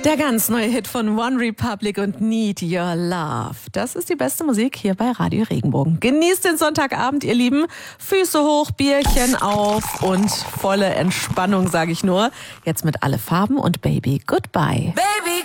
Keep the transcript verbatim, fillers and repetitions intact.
Der ganz neue Hit von One Republic und Need Your Love. Das ist die beste Musik hier bei Radio Regenbogen. Genießt den Sonntagabend, ihr Lieben. Füße hoch, Bierchen auf und volle Entspannung, sage ich nur. Jetzt mit Alle Farben und Baby Goodbye. Baby.